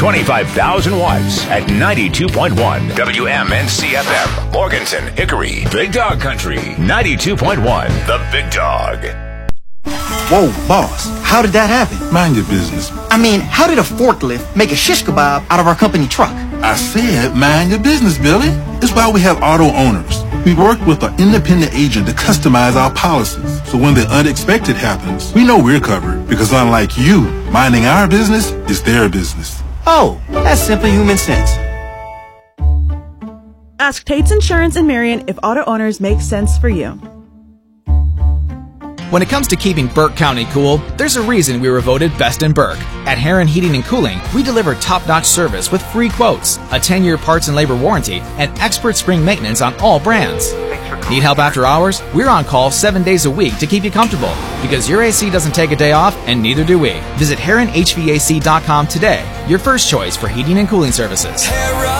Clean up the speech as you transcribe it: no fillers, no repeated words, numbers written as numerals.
25,000 watts at 92.1 WMNC-FM. Morganton, Hickory, Big Dog Country, 92.1 The Big Dog. Whoa, boss, how did that happen? Mind your business. I mean, how did a forklift make a shish kebab out of our company truck? I said mind your business, Billy. It's why we have auto owners. We work with an independent agent to customize our policies. So when the unexpected happens, we know we're covered. Because unlike you, minding our business is their business. Oh, that's simply human sense. Ask Tate's Insurance in Marion if auto owners make sense for you. When it comes to keeping Burke County cool, there's a reason we were voted best in Burke. At Heron Heating and Cooling, we deliver top-notch service with free quotes, a 10-year parts and labor warranty, and expert spring maintenance on all brands. Need help after hours? We're on call 7 days a week to keep you comfortable. Because your AC doesn't take a day off, and neither do we. Visit HeronHVAC.com today, your first choice for heating and cooling services.